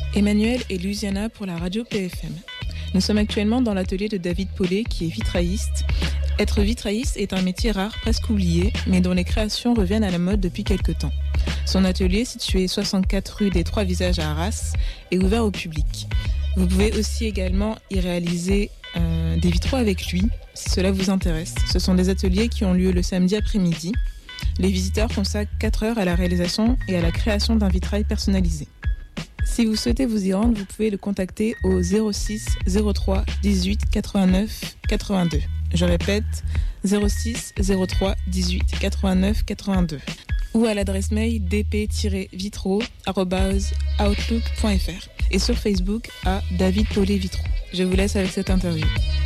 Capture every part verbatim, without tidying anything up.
Emmanuel et Louisiana pour la radio P F M. Nous sommes actuellement dans l'atelier de David Paulet qui est vitrailliste. Être vitrailliste est un métier rare, presque oublié, mais dont les créations reviennent à la mode depuis quelques temps. Son atelier, situé soixante-quatre rue des Trois Visages à Arras, est ouvert au public. Vous pouvez aussi également y réaliser euh, des vitraux avec lui, si cela vous intéresse. Ce sont des ateliers qui ont lieu le samedi après-midi. Les visiteurs consacrent quatre heures à la réalisation et à la création d'un vitrail personnalisé. Si vous souhaitez vous y rendre, vous pouvez le contacter au zéro six zéro trois dix-huit quatre-vingt-neuf quatre-vingt-deux. Je répète, zéro six zéro trois dix-huit quatre-vingt-neuf quatre-vingt-deux. Ou à l'adresse mail d p tiret vitraux arobase outlook point f r et sur Facebook à David Paulet Vitraux. Je vous laisse avec cette interview.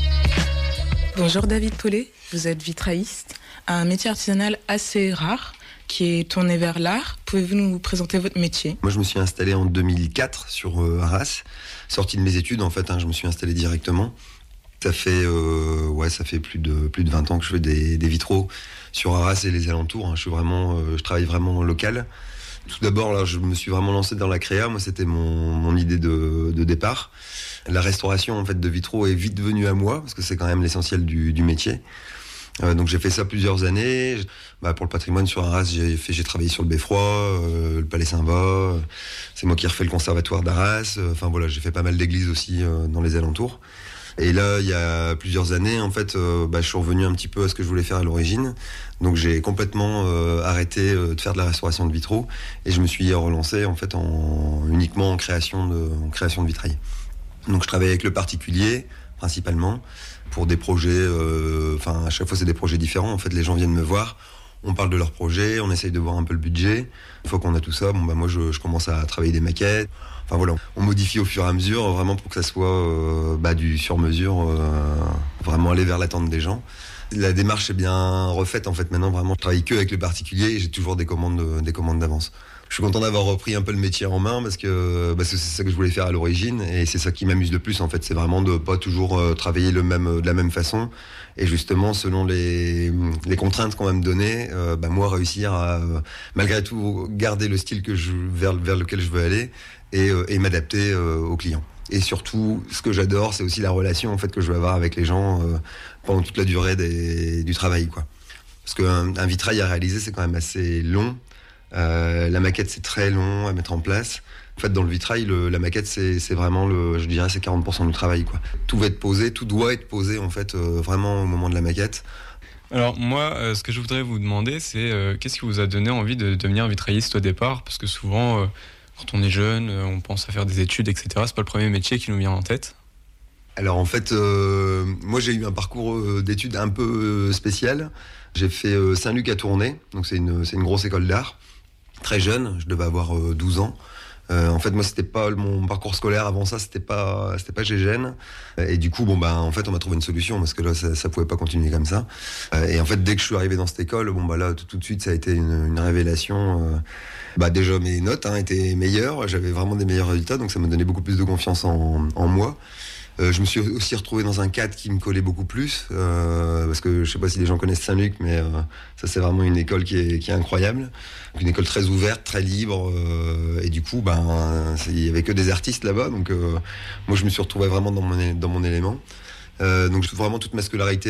Bonjour David Paulet, vous êtes vitrailliste, un métier artisanal assez rare qui est tourné vers l'art. Pouvez-vous nous présenter votre métier ? Moi, je me suis installé en deux mille quatre sur euh, Arras. Sorti de mes études, en fait, hein, je me suis installé directement. Ça fait, euh, ouais, ça fait plus de, plus de vingt ans que je fais des, des vitraux sur Arras et les alentours. Hein. Je suis vraiment, euh, je travaille vraiment local. Tout d'abord, là, je me suis vraiment lancé dans la créa. Moi, c'était mon, mon idée de, de départ. La restauration, en fait, de vitraux est vite venue à moi, parce que c'est quand même l'essentiel du, du métier. Euh, donc j'ai fait ça plusieurs années. Bah, pour le patrimoine sur Arras, j'ai, fait, j'ai travaillé sur le Beffroi, euh, le Palais Saint-Va. C'est moi qui ai refait le conservatoire d'Arras. Enfin voilà, j'ai fait pas mal d'églises aussi euh, dans les alentours. Et là, il y a plusieurs années, en fait, euh, bah, je suis revenu un petit peu à ce que je voulais faire à l'origine. Donc j'ai complètement euh, arrêté euh, de faire de la restauration de vitraux et je me suis relancé en fait en, uniquement en création de, en création de vitrail. Donc je travaille avec le particulier principalement pour des projets, euh, enfin à chaque fois c'est des projets différents. En fait, les gens viennent me voir, on parle de leur projet, on essaye de voir un peu le budget. Une fois qu'on a tout ça, bon bah moi je, je commence à travailler des maquettes. Enfin voilà, on modifie au fur et à mesure, vraiment pour que ça soit euh, bah, du sur-mesure, euh, vraiment aller vers l'attente des gens. La démarche est bien refaite en fait. Maintenant, vraiment, je travaille que avec le particulier et j'ai toujours des commandes, des commandes d'avance. Je suis content d'avoir repris un peu le métier en main parce que, parce que c'est ça que je voulais faire à l'origine et c'est ça qui m'amuse le plus en fait. C'est vraiment de pas toujours euh, travailler le même, de la même façon et justement selon les, les contraintes qu'on va me donner, euh, bah, moi réussir à euh, malgré tout garder le style que je, vers, vers lequel je veux aller et, euh, et m'adapter euh, aux clients. Et surtout, ce que j'adore, c'est aussi la relation en fait que je veux avoir avec les gens euh, pendant toute la durée des, du travail, quoi. Parce qu'un un vitrail à réaliser, c'est quand même assez long. Euh, la maquette, c'est très long à mettre en place. En fait, dans le vitrail, le, la maquette, c'est, c'est vraiment le, je dirais, c'est quarante pour cent du travail, quoi. Tout va être posé, tout doit être posé en fait, euh, vraiment au moment de la maquette. Alors moi, euh, ce que je voudrais vous demander, c'est euh, qu'est-ce qui vous a donné envie de devenir vitrailliste au départ ? Parce que souvent, euh, quand on est jeune, euh, on pense à faire des études, et cetera. C'est pas le premier métier qui nous vient en tête. Alors en fait, euh, moi j'ai eu un parcours euh, d'études un peu euh, spécial. J'ai fait euh, Saint-Luc à Tournai, donc c'est une, c'est une grosse école d'art. Très jeune, je devais avoir euh, douze ans. Euh, en fait, moi, c'était pas mon parcours scolaire avant ça, c'était pas, c'était pas Gégène. Et du coup, bon, bah, en fait, on m'a trouvé une solution parce que là, ça, ça pouvait pas continuer comme ça. Euh, et en fait, dès que je suis arrivé dans cette école, bon, bah là, tout, tout de suite, ça a été une, une révélation. Euh, bah, déjà, mes notes hein, étaient meilleures, j'avais vraiment des meilleurs résultats, donc ça me donnait beaucoup plus de confiance en, en moi. Euh, je me suis aussi retrouvé dans un cadre qui me collait beaucoup plus, euh, parce que je sais pas si les gens connaissent Saint-Luc, mais euh, ça c'est vraiment une école qui est, qui est incroyable, une école très ouverte, très libre, euh, et du coup, ben, il y avait que des artistes là-bas, donc euh, moi je me suis retrouvé vraiment dans mon, dans mon élément. Euh, donc vraiment toute ma scolarité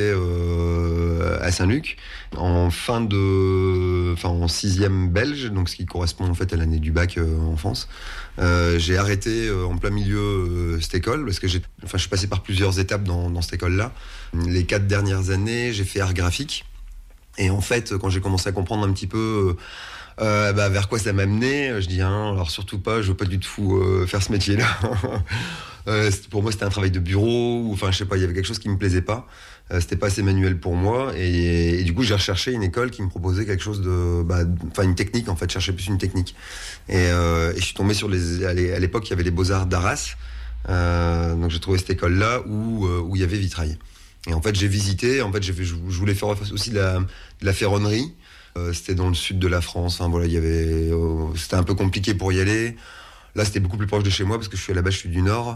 euh, à Saint-Luc en fin de, enfin en sixième belge, donc ce qui correspond en fait à l'année du bac euh, en France. Euh, j'ai arrêté euh, en plein milieu euh, cette école parce que j'ai, enfin je suis passé par plusieurs étapes dans, dans cette école-là. Les quatre dernières années, j'ai fait art graphique et en fait quand j'ai commencé à comprendre un petit peu Euh, bah, vers quoi ça m'a amené, je dis hein, alors surtout pas, je veux pas du tout euh, faire ce métier-là. euh, pour moi c'était un travail de bureau, ou enfin je sais pas, il y avait quelque chose qui me plaisait pas, euh, c'était pas assez manuel pour moi, et, et du coup j'ai recherché une école qui me proposait quelque chose de, bah, enfin une technique en fait, je cherchais plus une technique, et, euh, et je suis tombé sur les, à l'époque il y avait les Beaux-Arts d'Arras, euh, donc j'ai trouvé cette école-là où euh, où il y avait vitrail, et en fait j'ai visité, en fait j'ai fait, je voulais faire aussi de la, de la ferronnerie. Euh, c'était dans le sud de la France, hein, voilà, il y avait, euh, c'était un peu compliqué pour y aller. Là, c'était beaucoup plus proche de chez moi parce que je suis à la base, je suis du Nord.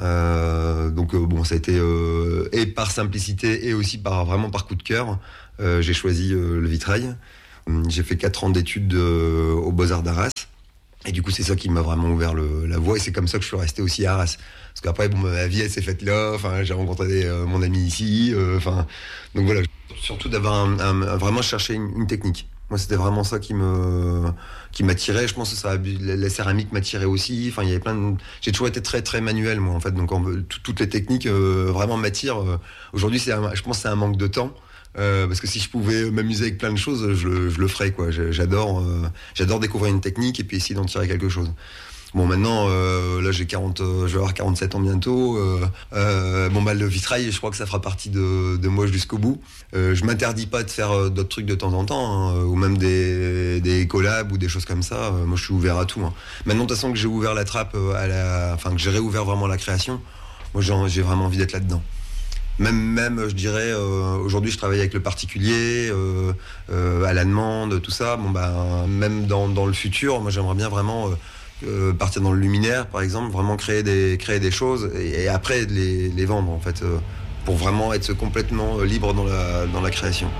Euh, donc euh, bon, ça a été euh, et par simplicité et aussi par vraiment par coup de cœur, euh, j'ai choisi euh, le vitrail. J'ai fait quatre ans d'études euh, aux Beaux-Arts d'Arras. Et du coup, c'est ça qui m'a vraiment ouvert le, la voie. Et c'est comme ça que je suis resté aussi à Arras. Parce qu'après, bon, ma vie, elle s'est faite là. Enfin, j'ai rencontré des, euh, mon ami ici. Euh, enfin, donc voilà. Surtout d'avoir un, un, un, vraiment chercher une, une technique. Moi, c'était vraiment ça qui me, qui m'attirait. Je pense que ça, la céramique m'attirait aussi. Enfin, il y avait plein de, j'ai toujours été très, très manuel, moi, en fait. Donc, en, toutes les techniques, euh, vraiment m'attirent. Aujourd'hui, c'est un, je pense que c'est un manque de temps. Euh, parce que si je pouvais m'amuser avec plein de choses, je le, je le ferais, quoi. J'adore, euh, j'adore découvrir une technique et puis essayer d'en tirer quelque chose. Bon, maintenant, euh, là, j'ai quarante, euh, je vais avoir quarante-sept ans bientôt. Euh, euh, bon, bah, le vitrail, je crois que ça fera partie de, de moi jusqu'au bout. Euh, je m'interdis pas de faire euh, d'autres trucs de temps en temps, hein, ou même des, des collabs ou des choses comme ça. Euh, moi, je suis ouvert à tout. Hein. Maintenant, de toute façon, que j'ai ouvert la trappe à la, enfin, que j'ai réouvert vraiment la création, moi, j'ai vraiment envie d'être là-dedans. Même, même, je dirais, euh, aujourd'hui, je travaille avec le particulier, euh, euh, à la demande, tout ça. Bon, bah, même dans, dans le futur, moi, j'aimerais bien vraiment euh, euh, partir dans le luminaire, par exemple, vraiment créer des, créer des choses et, et après les, les vendre, en fait, euh, pour vraiment être complètement libre dans la, dans la création.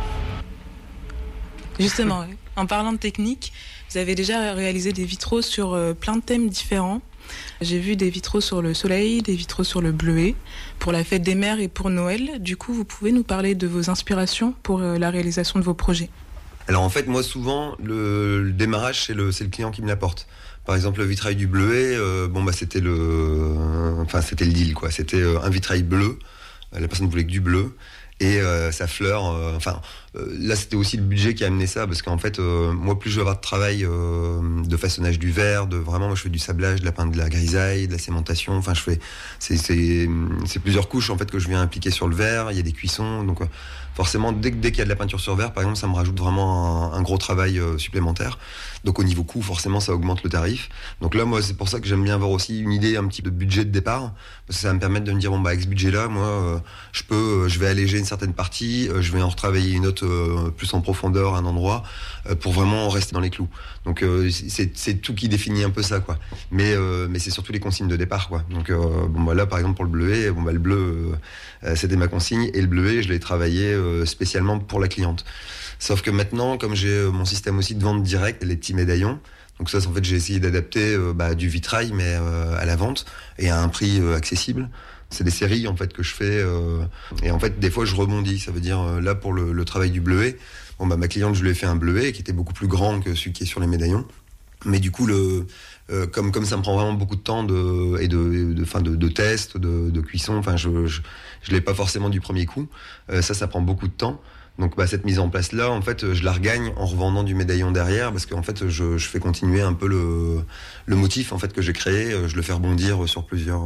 Justement, en parlant de technique, vous avez déjà réalisé des vitraux sur euh, plein de thèmes différents. J'ai vu des vitraux sur le soleil, des vitraux sur le bleuet, pour la fête des mères et pour Noël. Du coup, vous pouvez nous parler de vos inspirations pour euh, la réalisation de vos projets? Alors en fait, moi souvent, le, le démarrage, c'est le, c'est le client qui me l'apporte. Par exemple, le vitrail du bleuet, euh, bon bah c'était le, euh, enfin c'était le deal quoi. C'était euh, un vitrail bleu. La personne voulait que du bleu. Et euh, sa fleur, euh, enfin euh, là c'était aussi le budget qui a amené ça, parce qu'en fait euh, moi plus je vais avoir de travail euh, de façonnage du verre, de vraiment moi je fais du sablage, de la peinte, de la grisaille, de la cémentation, enfin je fais c'est, c'est, c'est plusieurs couches en fait que je viens appliquer sur le verre, il y a des cuissons, donc euh, forcément dès, dès qu'il y a de la peinture sur verre par exemple ça me rajoute vraiment un, un gros travail euh, supplémentaire, donc au niveau coût forcément ça augmente le tarif, donc là moi c'est pour ça que j'aime bien avoir aussi une idée un petit peu de budget de départ, parce que ça va me permettre de me dire bon bah avec ce budget là moi euh, je peux, euh, je vais alléger une certaine partie, euh, je vais en retravailler une autre euh, plus en profondeur à un endroit euh, pour vraiment rester dans les clous. Donc euh, c'est, c'est tout qui définit un peu ça quoi. Mais euh, mais c'est surtout les consignes de départ quoi. Donc euh, bon bah là par exemple pour le bleuet, bon bah le bleu euh, c'était ma consigne et le bleuet je l'ai travaillé euh, spécialement pour la cliente. Sauf que maintenant comme j'ai euh, mon système aussi de vente directe, les petits médaillons. Donc ça en fait j'ai essayé d'adapter euh, bah, du vitrail mais euh, à la vente et à un prix euh, accessible. C'est des séries en fait que je fais euh, et en fait des fois je rebondis. Ça veut dire euh, là pour le, le travail du bleuet, bon bah ma cliente je lui ai fait un bleuet qui était beaucoup plus grand que celui qui est sur les médaillons. Mais du coup le euh, comme comme ça me prend vraiment beaucoup de temps de et de de fin de, de tests, de, de cuisson. Enfin je je je l'ai pas forcément du premier coup. Euh, ça ça prend beaucoup de temps. Donc bah, cette mise en place là, en fait, je la regagne en revendant du médaillon derrière, parce qu'en fait, je, je fais continuer un peu le le motif en fait que j'ai créé. Je le fais rebondir sur plusieurs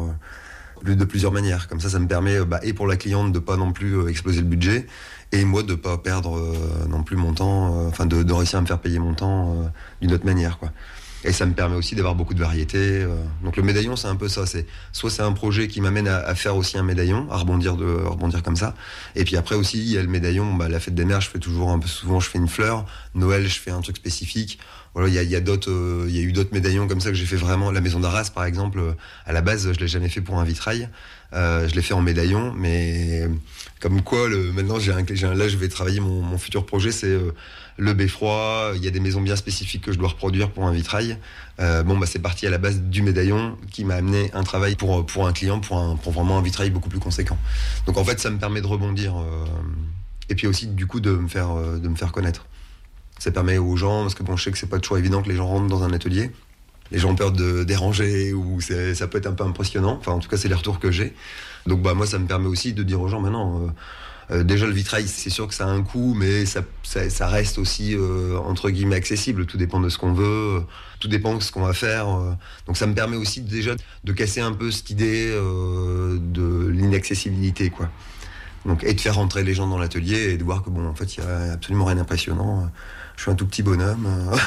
de plusieurs manières. Comme ça, ça me permet, bah, et pour la cliente de pas non plus euh, exploser le budget, et moi de pas perdre euh, non plus mon temps, enfin euh, de, de réussir à me faire payer mon temps euh, d'une autre manière, quoi. Et ça me permet aussi d'avoir beaucoup de variétés. Euh. Donc le médaillon, c'est un peu ça. C'est soit c'est un projet qui m'amène à, à faire aussi un médaillon, à rebondir de, à rebondir comme ça. Et puis après aussi, il y a le médaillon. Bah, la fête des mères, je fais toujours un peu souvent, je fais une fleur. Noël, je fais un truc spécifique. Voilà, il y a, il y a d'autres, euh, il y a eu d'autres médaillons comme ça que j'ai fait vraiment. La maison d'Arras, par exemple, euh, à la base, je l'ai jamais fait pour un vitrail. Euh, je l'ai fait en médaillon, mais comme quoi, le, maintenant, j'ai un, j'ai un, là, je vais travailler mon, mon futur projet, c'est euh, le beffroi. Il y a des maisons bien spécifiques que je dois reproduire pour un vitrail. Euh, bon, bah, c'est parti à la base du médaillon qui m'a amené un travail pour pour un client, pour un, pour vraiment un vitrail beaucoup plus conséquent. Donc en fait, ça me permet de rebondir euh, et puis aussi du coup de me faire euh, de me faire connaître. Ça permet aux gens, parce que bon, je sais que c'est pas toujours évident que les gens rentrent dans un atelier. Les gens ont peur de déranger ou c'est, ça peut être un peu impressionnant. Enfin, en tout cas, c'est les retours que j'ai. Donc, bah, moi, ça me permet aussi de dire aux gens, maintenant, euh, euh, déjà le vitrail, c'est sûr que ça a un coût, mais ça, ça, ça reste aussi euh, entre guillemets accessible. Tout dépend de ce qu'on veut, tout dépend de ce qu'on va faire. Euh. Donc, ça me permet aussi déjà de casser un peu cette idée euh, de l'inaccessibilité, quoi. Donc, et de faire rentrer les gens dans l'atelier et de voir que bon, en fait, il y a absolument rien d'impressionnant. Je suis un tout petit bonhomme.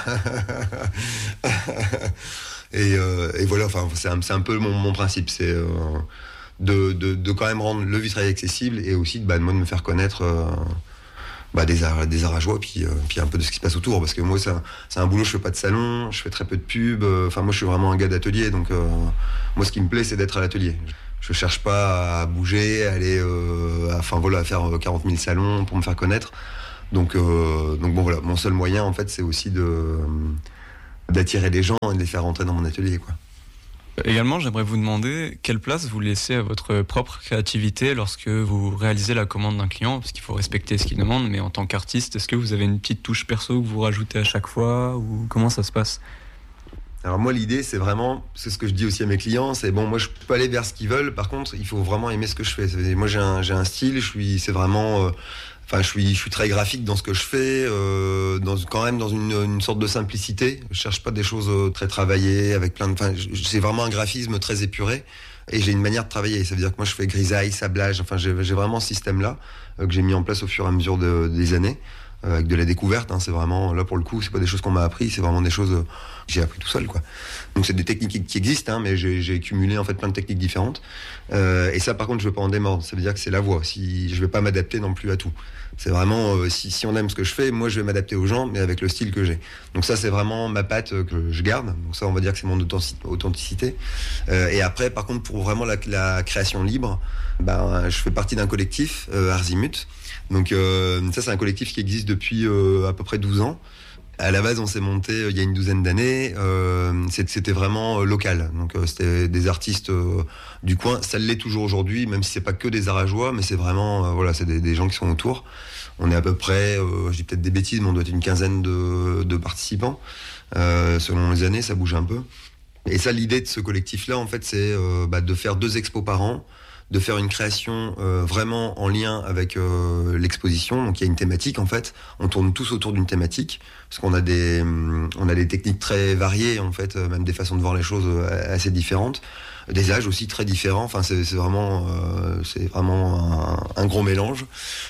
et, euh, et voilà, enfin, c'est un, c'est un peu mon, mon principe, c'est euh, de, de, de quand même rendre le vitrail accessible et aussi bah, de moi de me faire connaître euh, bah, des arts, des arts à joie, puis, euh, puis un peu de ce qui se passe autour. Parce que moi, c'est un, c'est un boulot, je fais pas de salon, je fais très peu de pubs. Enfin, moi, je suis vraiment un gars d'atelier, donc euh, moi, ce qui me plaît, c'est d'être à l'atelier. Je cherche pas à bouger, à aller, euh, à, enfin voilà, à faire quarante mille salons pour me faire connaître. Donc, euh, donc bon voilà, mon seul moyen en fait, c'est aussi de d'attirer les gens et de les faire rentrer dans mon atelier, quoi. Également, j'aimerais vous demander quelle place vous laissez à votre propre créativité lorsque vous réalisez la commande d'un client, parce qu'il faut respecter ce qu'il demande, mais en tant qu'artiste, est-ce que vous avez une petite touche perso que vous rajoutez à chaque fois, ou comment ça se passe ? Alors moi, l'idée, c'est vraiment, c'est ce que je dis aussi à mes clients, c'est bon, moi je peux aller vers ce qu'ils veulent, par contre, il faut vraiment aimer ce que je fais. C'est, moi j'ai un, j'ai un style, je suis, c'est vraiment... Euh, Enfin, je suis, je suis très graphique dans ce que je fais, euh, dans, quand même dans une, une sorte de simplicité. Je cherche pas des choses très travaillées, avec plein de. Enfin, c'est vraiment un graphisme très épuré, et j'ai une manière de travailler. Ça veut dire que moi, je fais grisaille, sablage. Enfin, j'ai, j'ai vraiment ce système-là euh, que j'ai mis en place au fur et à mesure de, des années, euh, avec de la découverte. Hein, c'est vraiment là pour le coup, c'est pas des choses qu'on m'a appris, c'est vraiment des choses euh, que j'ai appris tout seul, quoi. Donc c'est des techniques qui existent, hein, mais j'ai, j'ai cumulé en fait plein de techniques différentes. Euh, et ça, par contre, je veux pas en démordre. Ça veut dire que c'est la voie. Si je vais pas m'adapter non plus à tout. C'est vraiment, euh, si, si on aime ce que je fais, moi je vais m'adapter aux gens, mais avec le style que j'ai. Donc ça, c'est vraiment ma patte euh, que je garde. Donc ça, on va dire que c'est mon authenticité. Euh, et après, par contre, pour vraiment la, la création libre, ben, je fais partie d'un collectif, euh, Arzimut. Donc euh, ça, c'est un collectif qui existe depuis euh, à peu près douze ans. À la base, on s'est monté euh, il y a une douzaine d'années. Euh, c'était vraiment euh, local. Donc, euh, c'était des artistes euh, du coin. Ça l'est toujours aujourd'hui, même si c'est pas que des Arageois, mais c'est vraiment, euh, voilà, c'est des, des gens qui sont autour. On est à peu près, euh, je dis peut-être des bêtises, mais on doit être une quinzaine de, de participants. Euh, selon les années, ça bouge un peu. Et ça, l'idée de ce collectif-là, en fait, c'est euh, bah, de faire deux expos par an, de faire une création euh, vraiment en lien avec euh, l'exposition. Donc il y a une thématique en fait. On tourne tous autour d'une thématique parce qu'on a des on a des techniques très variées en fait, même des façons de voir les choses assez différentes, des âges aussi très différents. Enfin c'est, c'est vraiment euh, c'est vraiment un, un gros mélange.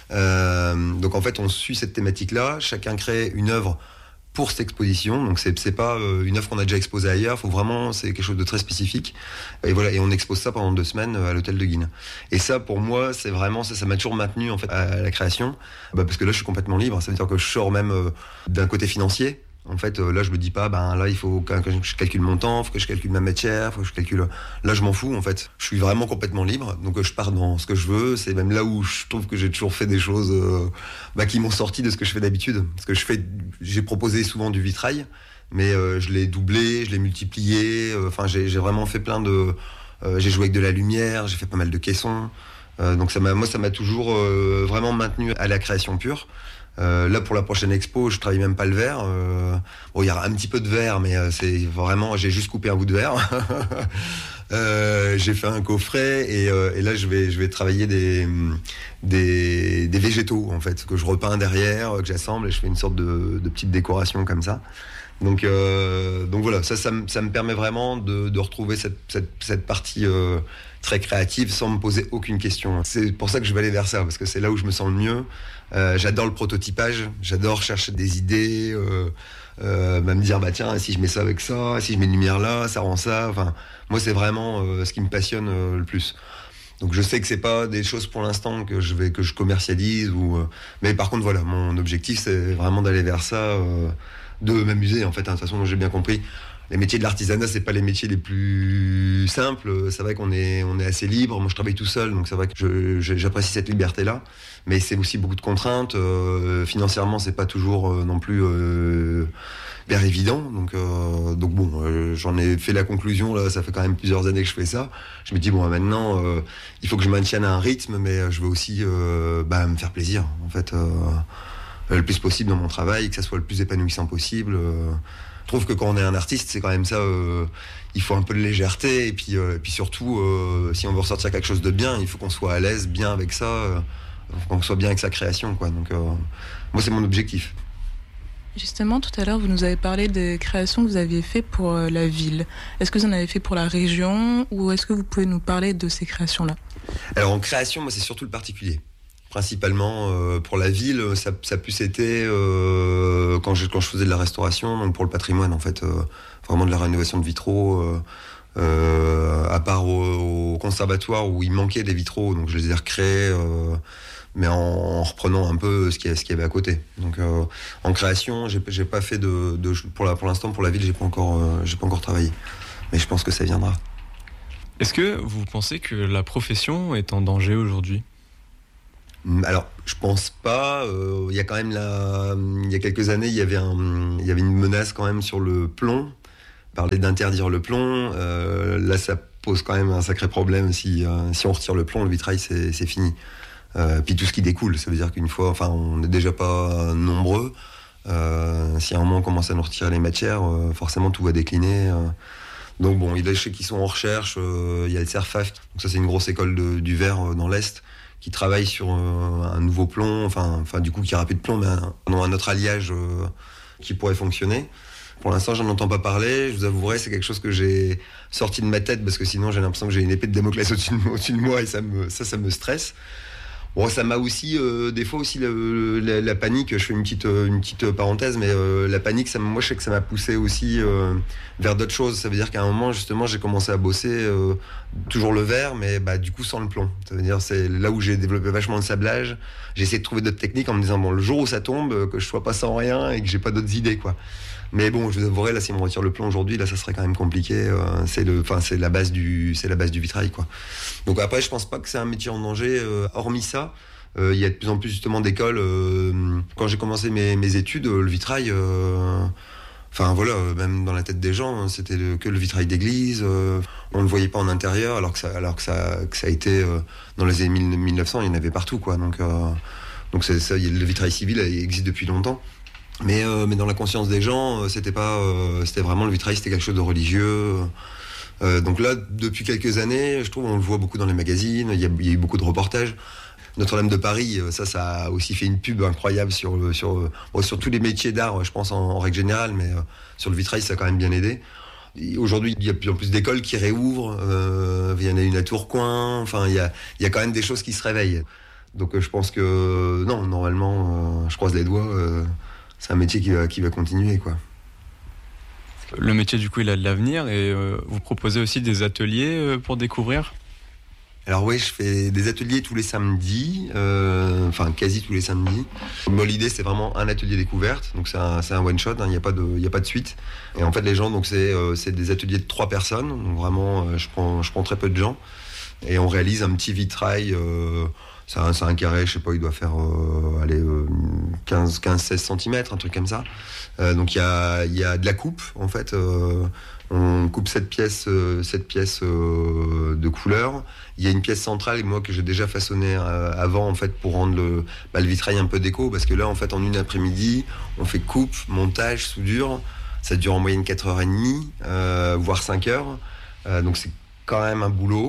Euh, donc en fait on suit cette thématique là. Chacun crée une œuvre pour cette exposition, donc c'est, c'est pas euh, une œuvre qu'on a déjà exposée ailleurs, faut vraiment, c'est quelque chose de très spécifique, et voilà, et on expose ça pendant deux semaines à l'hôtel de Guines. Et ça, pour moi, c'est vraiment, ça, ça m'a toujours maintenu en fait à la création, bah, parce que là, je suis complètement libre, ça veut dire que je sors même euh, d'un côté financier. En fait, euh, là, je me dis pas, ben là, il faut que je calcule mon temps, faut que je calcule ma matière, faut que je calcule. Là, je m'en fous, en fait. Je suis vraiment complètement libre, donc euh, je pars dans ce que je veux. C'est même là où je trouve que j'ai toujours fait des choses euh, bah, qui m'ont sorti de ce que je fais d'habitude. Parce que je fais, j'ai proposé souvent du vitrail, mais euh, je l'ai doublé, je l'ai multiplié. Enfin, euh, j'ai, j'ai vraiment fait plein de. Euh, j'ai joué avec de la lumière, j'ai fait pas mal de caissons. Euh, donc ça m'a, moi, ça m'a toujours euh, vraiment maintenu à la création pure. Euh, là pour la prochaine expo, je travaille même pas le verre. Euh, bon, il y a un petit peu de verre, mais euh, c'est vraiment, j'ai juste coupé un bout de verre. euh, j'ai fait un coffret et, euh, et là je vais, je vais travailler des, des, des végétaux en fait que je repeins derrière, que j'assemble et je fais une sorte de, de petite décoration comme ça. Donc, euh, donc voilà, ça, ça, me, ça me permet vraiment de, de retrouver cette, cette, cette partie euh, très créative sans me poser aucune question. C'est pour ça que je vais aller vers ça, parce que c'est là où je me sens le mieux. Euh, j'adore le prototypage, j'adore chercher des idées, euh, euh, bah me dire bah tiens si je mets ça avec ça, si je mets une lumière là, ça rend ça. Enfin, moi c'est vraiment euh, ce qui me passionne euh, le plus. Donc je sais que c'est pas des choses pour l'instant que je vais que je commercialise ou, euh, mais par contre voilà, mon objectif c'est vraiment d'aller vers ça. Euh, de m'amuser en fait, hein, de toute façon j'ai bien compris les métiers de l'artisanat c'est pas les métiers les plus simples, c'est vrai qu'on est, on est assez libre, moi je travaille tout seul donc c'est vrai que je, je, j'apprécie cette liberté là, mais c'est aussi beaucoup de contraintes, euh, financièrement c'est pas toujours euh, non plus euh, bien évident, donc, euh, donc bon euh, j'en ai fait la conclusion là, ça fait quand même plusieurs années que je fais ça, je me dis bon maintenant euh, il faut que je maintienne un rythme mais je veux aussi euh, bah, me faire plaisir en fait, euh, le plus possible dans mon travail, que ça soit le plus épanouissant possible. Euh, je trouve que quand on est un artiste, c'est quand même ça, euh, il faut un peu de légèreté, et puis, euh, et puis surtout, euh, si on veut ressortir quelque chose de bien, il faut qu'on soit à l'aise, bien avec ça, euh, qu'on soit bien avec sa création, quoi. Donc, euh, moi, c'est mon objectif. Justement, tout à l'heure, vous nous avez parlé des créations que vous aviez faites pour euh, la ville. Est-ce que vous en avez fait pour la région, ou est-ce que vous pouvez nous parler de ces créations-là ? Alors, en création, moi, c'est surtout le particulier. Principalement euh, pour la ville, ça, ça a plus été euh, quand, je, quand je faisais de la restauration, donc pour le patrimoine en fait, euh, vraiment de la rénovation de vitraux, euh, euh, à part au, au conservatoire où il manquait des vitraux, donc je les ai recréés, euh, mais en, en reprenant un peu ce qu'il y, ce qu'il y avait à côté. Donc euh, en création, j'ai, j'ai pas fait de, de pour, la, pour l'instant pour la ville, j'ai pas encore, euh, j'ai pas encore travaillé, mais je pense que ça viendra. Est-ce que vous pensez que la profession est en danger aujourd'hui ? Alors, je pense pas. Euh, il y a quand même la, il y a quelques années, il y avait un, il y avait une menace quand même sur le plomb. On parlait d'interdire le plomb. Euh, là, ça pose quand même un sacré problème. Si, euh, si on retire le plomb, le vitrail, c'est, c'est fini. Euh, puis tout ce qui découle, ça veut dire qu'une fois, enfin, on n'est déjà pas nombreux. Euh, si à un moment on commence à nous retirer les matières, euh, forcément tout va décliner. Euh. Donc bon, il y a des ceux qui sont en recherche. Euh, il y a le CERFAF, donc ça c'est une grosse école de, du verre euh, dans l'Est, qui travaille sur euh, un nouveau plomb, enfin, enfin du coup qui aura plus de plomb, mais un, un autre alliage euh, qui pourrait fonctionner. Pour l'instant, j'en entends pas parler. Je vous avouerai, c'est quelque chose que j'ai sorti de ma tête parce que sinon j'ai l'impression que j'ai une épée de Damoclès au-dessus de, au-dessus de moi et ça, me, ça, ça me stresse. Bon, ça m'a aussi, euh, des fois aussi, le, la, la panique, je fais une petite, une petite parenthèse, mais euh, la panique, ça, moi je sais que ça m'a poussé aussi euh, vers d'autres choses. Ça veut dire qu'à un moment, justement, j'ai commencé à bosser euh, toujours le verre, mais bah, du coup sans le plomb. Ça veut dire c'est là où j'ai développé vachement le sablage. J'ai essayé de trouver d'autres techniques en me disant, bon, le jour où ça tombe, que je sois pas sans rien et que j'ai pas d'autres idées, quoi. Mais bon, je vous avouerai, là, si on me retire le plomb aujourd'hui, là, ça serait quand même compliqué. Euh, c'est le, enfin, c'est la base du, c'est la base du vitrail, quoi. Donc après, je pense pas que c'est un métier en danger. Euh, hormis ça, il euh, y a de plus en plus justement d'écoles. Euh, quand j'ai commencé mes, mes études, le vitrail, euh, enfin voilà, même dans la tête des gens, hein, c'était le, que le vitrail d'église. Euh, on le voyait pas en intérieur, alors que ça, alors que ça, que ça a été euh, dans les années mille neuf cents, il y en avait partout, quoi. Donc, euh, donc c'est ça. Le vitrail civil il existe depuis longtemps. Mais, euh, mais dans la conscience des gens, c'était pas, euh, c'était vraiment le vitrail, c'était quelque chose de religieux. Euh, donc là, depuis quelques années, je trouve, on le voit beaucoup dans les magazines. Il y a, il y a eu beaucoup de reportages. Notre-Dame de Paris, ça, ça a aussi fait une pub incroyable sur, sur, bon, sur tous les métiers d'art, je pense en, en règle générale, mais euh, sur le vitrail, ça a quand même bien aidé. Et aujourd'hui, il y a de plus en plus d'écoles qui réouvrent. Euh, il y en a une à Tourcoing. Enfin, il y a, il y a quand même des choses qui se réveillent. Donc, euh, je pense que non, normalement, euh, je croise les doigts. Euh, c'est un métier qui va, qui va continuer, quoi. Le métier, du coup, il a de l'avenir et euh, vous proposez aussi des ateliers euh, pour découvrir ? Alors oui, je fais des ateliers tous les samedis, euh, enfin quasi tous les samedis. Moi, l'idée, c'est vraiment un atelier découverte, donc c'est un, c'est un one shot, il hein, n'y a pas de, il y a pas de suite. Et en fait, les gens, donc c'est, euh, c'est des ateliers de trois personnes, donc vraiment, euh, je prends, je prends très peu de gens, et on réalise un petit vitrail. Euh, c'est, un, c'est un carré, je sais pas, il doit faire euh, allez, euh, quinze à seize centimètres, un truc comme ça. Euh, donc il y a, y a de la coupe, en fait. Euh, on coupe cette pièce, euh, cette pièce euh, de couleur. Il y a une pièce centrale, moi, que j'ai déjà façonnée euh, avant, en fait, pour rendre le, bah, le vitrail un peu déco, parce que là, en fait, en une après-midi, on fait coupe, montage, soudure. Ça dure en moyenne quatre heures trente, euh, voire cinq heures. Euh, donc c'est quand même un boulot.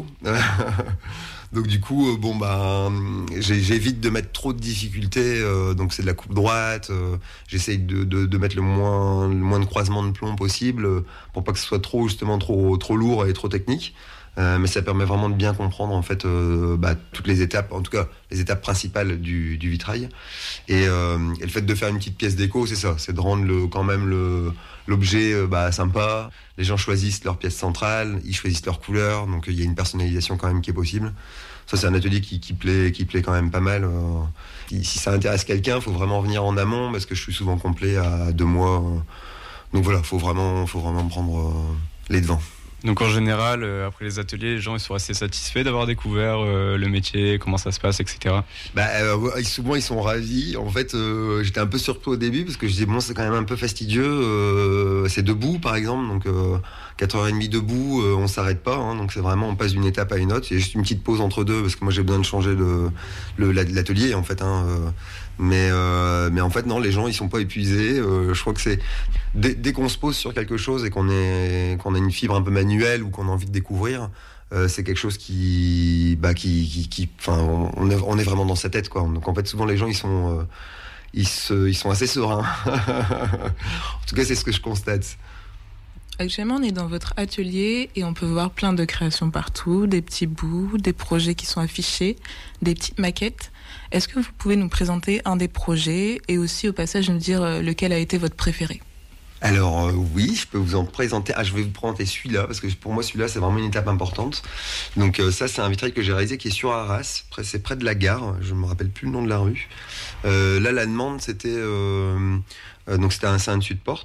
Donc du coup, euh, bon bah, j'évite de mettre trop de difficultés. Euh, donc c'est de la coupe droite. Euh, j'essaye de, de, de mettre le moins, le moins de croisements de plomb possible euh, pour pas que ce soit trop justement trop, trop lourd et trop technique. Euh, mais ça permet vraiment de bien comprendre en fait euh, bah, toutes les étapes, en tout cas les étapes principales du, du vitrail. Et, euh, et le fait de faire une petite pièce déco, c'est ça, c'est de rendre le, quand même le, l'objet euh, bah, sympa. Les gens choisissent leur pièce centrale, ils choisissent leur couleur, donc il euh, y a une personnalisation quand même qui est possible. Ça, c'est un atelier qui, qui plaît, qui plaît quand même pas mal. Euh, si ça intéresse quelqu'un, il faut vraiment venir en amont parce que je suis souvent complet à deux mois. Euh, donc voilà, faut vraiment, faut vraiment prendre euh, les devants. Donc en général, euh, après les ateliers, les gens ils sont assez satisfaits d'avoir découvert euh, le métier, comment ça se passe, et cetera. Bah, euh, souvent ils sont ravis. En fait, euh, j'étais un peu surpris au début parce que je dis bon, c'est quand même un peu fastidieux. Euh, c'est debout par exemple, donc euh, quatre heures trente debout, euh, on s'arrête pas. Hein, donc c'est vraiment, on passe d'une étape à une autre. Il y a juste une petite pause entre deux parce que moi j'ai besoin de changer le, le l'atelier en fait. Hein, euh, Mais, euh, mais en fait, non, les gens, ils sont pas épuisés. Euh, je crois que c'est... Dès, dès qu'on se pose sur quelque chose et qu'on, est, qu'on a une fibre un peu manuelle ou qu'on a envie de découvrir, euh, c'est quelque chose qui... Bah, qui, qui, qui enfin, on est, on est vraiment dans sa tête, quoi. Donc, en fait, souvent, les gens, ils sont, euh, ils se, ils sont assez sereins. En tout cas, c'est ce que je constate. Actuellement, on est dans votre atelier et on peut voir plein de créations partout, des petits bouts, des projets qui sont affichés, des petites maquettes. Est-ce que vous pouvez nous présenter un des projets et aussi au passage nous dire lequel a été votre préféré ? Alors euh, oui, je peux vous en présenter. Ah, je vais vous présenter celui-là parce que pour moi celui-là c'est vraiment une étape importante. Donc euh, ça c'est un vitrail que j'ai réalisé qui est sur Arras, c'est près de la gare. Je me rappelle plus le nom de la rue. Euh, là la demande c'était euh, euh, donc c'était un, c'est un dessus de porte.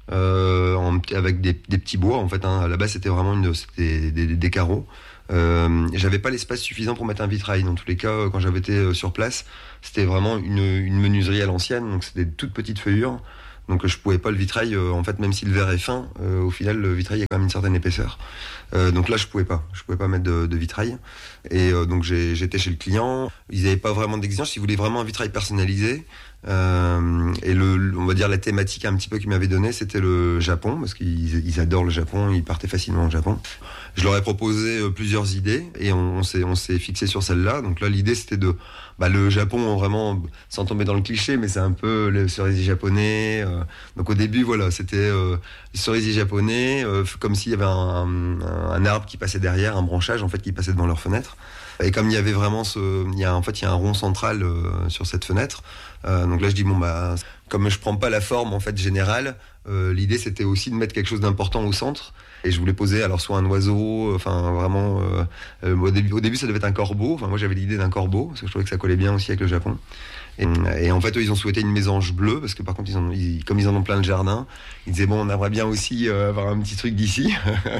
euh, en, avec des, des petits bois en fait. Hein. À la base, c'était vraiment une, c'était des, des, des carreaux. Euh, j'avais pas l'espace suffisant pour mettre un vitrail. Dans tous les cas, quand j'avais été sur place, c'était vraiment une, une menuiserie à l'ancienne, donc c'était de toutes petites feuillures. Donc je pouvais pas le vitrail, euh, en fait, même si le verre est fin, euh, au final le vitrail a quand même une certaine épaisseur. Euh, donc là je pouvais pas, je pouvais pas mettre de, de vitrail. Et euh, donc j'ai, j'étais chez le client, ils n'avaient pas vraiment d'exigence, ils voulaient vraiment un vitrail personnalisé. Euh, et le, on va dire la thématique un petit peu qu'ils m'avaient donné, c'était le Japon, parce qu'ils ils adorent le Japon, ils partaient facilement au Japon. Je leur ai proposé euh, plusieurs idées et on, on s'est on s'est fixé sur celle-là. Donc là l'idée c'était de bah, le Japon, vraiment sans tomber dans le cliché, mais c'est un peu le cerisier japonais. Euh, donc au début voilà, c'était euh, le cerisier japonais, euh, comme s'il y avait un, un, un arbre qui passait derrière, un branchage en fait qui passait devant leur fenêtre. Et comme il y avait vraiment ce, il y a en fait il y a un rond central euh, sur cette fenêtre. Euh, donc là je dis bon bah comme je prends pas la forme en fait générale, euh, l'idée c'était aussi de mettre quelque chose d'important au centre. Et je voulais poser alors soit un oiseau, enfin vraiment euh, euh, au début au début ça devait être un corbeau. Enfin moi j'avais l'idée d'un corbeau parce que je trouvais que ça collait bien aussi avec le Japon. Et, et en fait eux ils ont souhaité une mésange bleue parce que par contre ils en, ils, comme ils en ont plein le jardin, ils disaient bon on aimerait bien aussi euh, avoir un petit truc d'ici.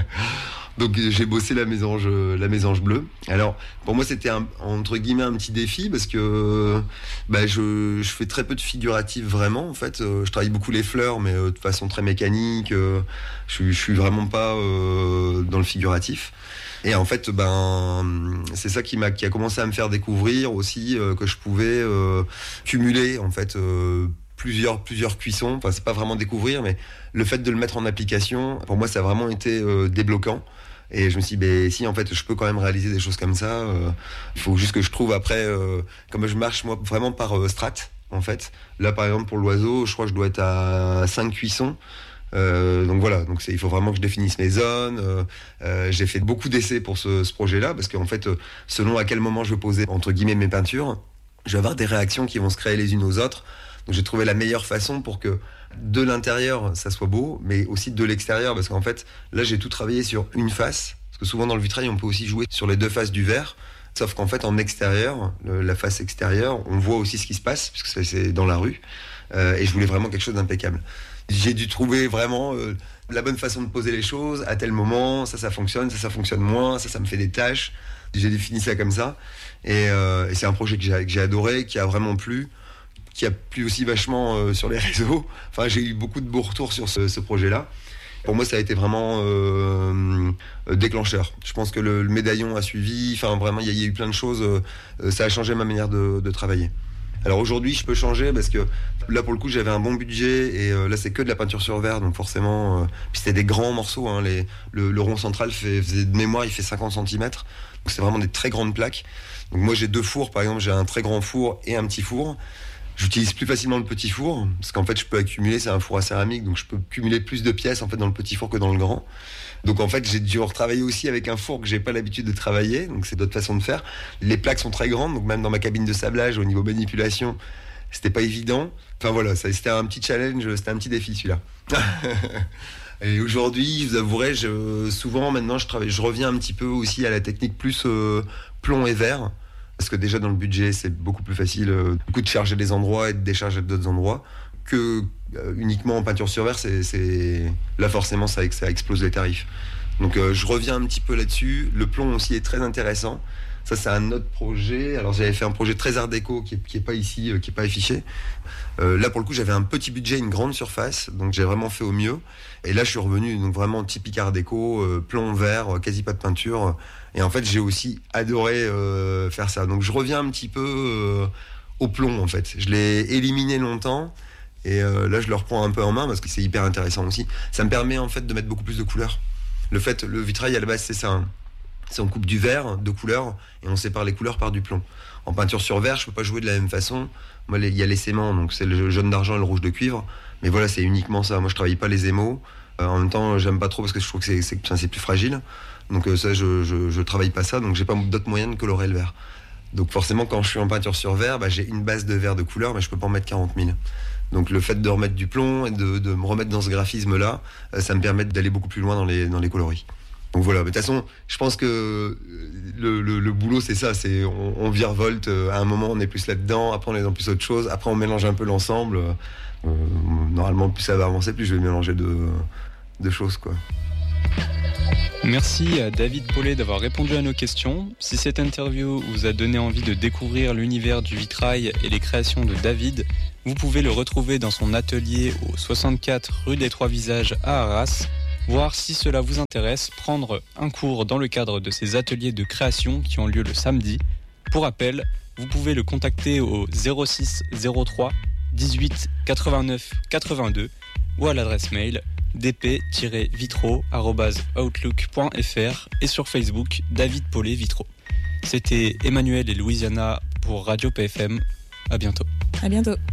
Donc j'ai bossé la mésange, la mésange bleue. Alors pour moi c'était un, entre guillemets un petit défi parce que bah, je, je fais très peu de figuratif vraiment en fait. Je travaille beaucoup les fleurs mais de façon très mécanique. Je, je suis vraiment pas euh, dans le figuratif. Et en fait ben c'est ça qui m'a qui a commencé à me faire découvrir aussi euh, que je pouvais euh, cumuler en fait. Euh, plusieurs plusieurs cuissons, enfin c'est pas vraiment découvrir mais le fait de le mettre en application pour moi ça a vraiment été euh, débloquant et je me suis dit ben si en fait je peux quand même réaliser des choses comme ça, euh, il faut juste que je trouve après euh, comme je marche moi vraiment par euh, strat en fait. Là par exemple pour l'oiseau je crois que je dois être à cinq cuissons. Euh, donc voilà, donc c'est, il faut vraiment que je définisse mes zones. Euh, euh, j'ai fait beaucoup d'essais pour ce, ce projet-là parce qu'en fait, euh, selon à quel moment je vais poser entre guillemets mes peintures, je vais avoir des réactions qui vont se créer les unes aux autres. Donc j'ai trouvé la meilleure façon pour que de l'intérieur ça soit beau, mais aussi de l'extérieur, parce qu'en fait là j'ai tout travaillé sur une face, parce que souvent dans le vitrail on peut aussi jouer sur les deux faces du verre, sauf qu'en fait en extérieur, le, la face extérieure, on voit aussi ce qui se passe, puisque c'est, c'est dans la rue, euh, et je voulais vraiment quelque chose d'impeccable. J'ai dû trouver vraiment euh, la bonne façon de poser les choses, à tel moment, ça ça fonctionne, ça ça fonctionne moins, ça ça me fait des tâches, j'ai défini ça comme ça, et, euh, et c'est un projet que j'ai, que j'ai adoré, qui a vraiment plu, qui a plu aussi vachement euh, sur les réseaux. Enfin, j'ai eu beaucoup de beaux retours sur ce, ce projet-là. Pour moi, ça a été vraiment euh, déclencheur. Je pense que le, le médaillon a suivi. Enfin, vraiment, il y, y a eu plein de choses. Euh, ça a changé ma manière de, de travailler. Alors aujourd'hui, je peux changer parce que là, pour le coup, j'avais un bon budget et euh, là, c'est que de la peinture sur verre, donc forcément, euh, puis c'était des grands morceaux. Hein, les, le, le rond central fait, faisait de mémoire, il fait cinquante centimètres, donc c'est vraiment des très grandes plaques. Donc moi, j'ai deux fours, par exemple, j'ai un très grand four et un petit four. J'utilise plus facilement le petit four parce qu'en fait je peux accumuler, c'est un four à céramique donc je peux cumuler plus de pièces en fait dans le petit four que dans le grand. Donc en fait j'ai dû retravailler aussi avec un four que j'ai pas l'habitude de travailler, donc c'est d'autres façons de faire. Les plaques sont très grandes donc même dans ma cabine de sablage au niveau manipulation c'était pas évident. Enfin voilà, ça, c'était un petit challenge, c'était un petit défi celui-là. Et aujourd'hui je vous avouerai, je, souvent maintenant je travaille, je reviens un petit peu aussi à la technique plus euh, plomb et verre. Parce que déjà dans le budget c'est beaucoup plus facile euh, du coup de charger des endroits et de décharger d'autres endroits que euh, uniquement en peinture sur verre. C'est, c'est... Là forcément ça, ça explose les tarifs. Donc euh, je reviens un petit peu là-dessus. Le plomb aussi est très intéressant. Ça c'est un autre projet. Alors j'avais fait un projet très art déco qui est, qui est pas ici, euh, qui est pas affiché. Euh, là pour le coup j'avais un petit budget, une grande surface, donc j'ai vraiment fait au mieux. Et là je suis revenu donc vraiment typique art déco, euh, plomb vert, quasi pas de peinture. Et en fait j'ai aussi adoré euh, faire ça. Donc je reviens un petit peu euh, au plomb en fait. Je l'ai éliminé longtemps et euh, là je le reprends un peu en main parce que c'est hyper intéressant aussi. Ça me permet en fait de mettre beaucoup plus de couleurs. Le fait, le vitrail à la base c'est ça. Hein. C'est on coupe du verre de couleurs et on sépare les couleurs par du plomb. En peinture sur verre, je peux pas jouer de la même façon. Moi, il y a l'essaimant, donc c'est le jaune d'argent et le rouge de cuivre. Mais voilà, c'est uniquement ça. Moi, je travaille pas les émaux. Euh, en même temps, j'aime pas trop parce que je trouve que c'est, c'est, c'est plus fragile. Donc euh, ça, je, je, je travaille pas ça. Donc j'ai pas d'autres moyens de colorer le verre. Donc forcément, quand je suis en peinture sur verre, bah, j'ai une base de verre de couleur, mais je peux pas en mettre quarante mille. Donc le fait de remettre du plomb et de, de me remettre dans ce graphisme-là, euh, ça me permet d'aller beaucoup plus loin dans les, dans les coloris. Donc voilà, mais de toute façon, je pense que le, le, le boulot, c'est ça, c'est on, on virevolte. À un moment, on est plus là-dedans, après on est dans plus autre chose, après on mélange un peu l'ensemble. Euh, normalement, plus ça va avancer, plus je vais mélanger de, de choses, quoi. Merci à David Paulet d'avoir répondu à nos questions. Si cette interview vous a donné envie de découvrir l'univers du vitrail et les créations de David, vous pouvez le retrouver dans son atelier au soixante-quatre rue des Trois Visages à Arras. Voir si cela vous intéresse, prendre un cours dans le cadre de ces ateliers de création qui ont lieu le samedi. Pour rappel, vous pouvez le contacter au zéro six zéro trois dix-huit quatre-vingt-neuf quatre-vingt-deux ou à l'adresse mail d p tiret vitraux arobase outlook point f r et sur Facebook David Paulet Vitraux. C'était Emmanuel et Louisiana pour Radio P F M. À bientôt. À bientôt.